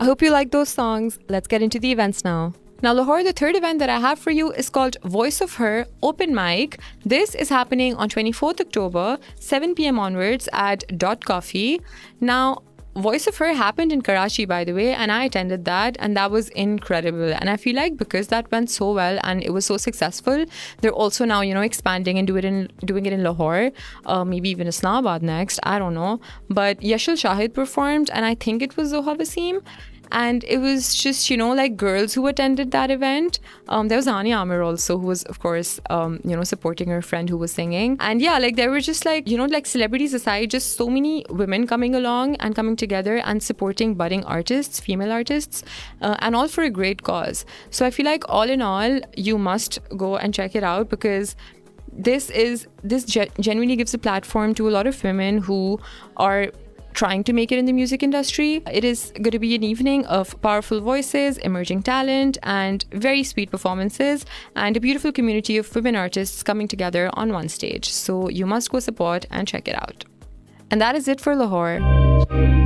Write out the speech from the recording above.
hope you like those songs. Let's get into the events now. Now, Lahore, the third event that I have for you is called Voice of Her Open Mic. This is happening on 24th October, 7 p.m. onwards at Dot Coffee. Now, Voice of Her happened in Karachi, by the way, and I attended that, and that was incredible. And I feel like because that went so well and it was so successful, they're also now, expanding and doing it in Lahore, maybe even Islamabad next. I don't know. But Yashil Shahid performed, and I think it was Zoha Wasim. And it was just, girls who attended that event. There was Hani Amir also, who was, of course, supporting her friend who was singing. And yeah, there were just celebrities aside, just so many women coming along and coming together and supporting budding artists, female artists, and all for a great cause. So I feel like all in all, you must go and check it out, because this genuinely gives a platform to a lot of women who are trying to make it in the music industry. It is going to be an evening of powerful voices, emerging talent, and very sweet performances, and a beautiful community of women artists coming together on one stage. So you must go support and check it out. And that is it for Lahore.